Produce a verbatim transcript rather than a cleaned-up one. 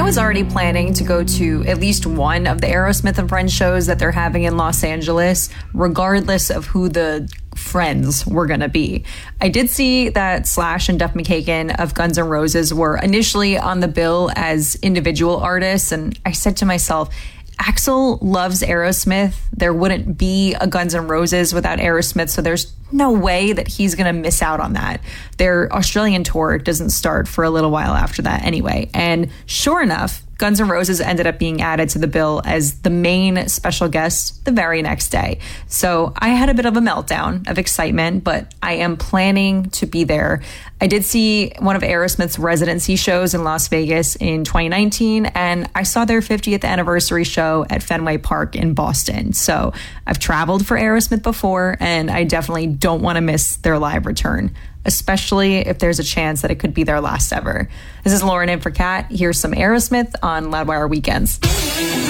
was already planning to go to at least one of the Aerosmith and Friends shows that they're having in Los Angeles, regardless of who the friends were going to be. I did see that Slash and Duff McKagan of Guns N' Roses were initially on the bill as individual artists, and I said to myself, Axl loves Aerosmith. There wouldn't be a Guns N' Roses without Aerosmith, so there's no way that he's going to miss out on that. Their Australian tour doesn't start for a little while after that anyway. And sure enough, Guns N' Roses ended up being added to the bill as the main special guest the very next day. So I had a bit of a meltdown of excitement, but I am planning to be there. I did see one of Aerosmith's residency shows in Las Vegas in twenty nineteen, and I saw their fiftieth anniversary show at Fenway Park in Boston. So I've traveled for Aerosmith before, and I definitely don't want to miss their live return, especially if there's a chance that it could be their last ever. This is Lauren in for Kat. Here's some Aerosmith on Loudwire Weekends.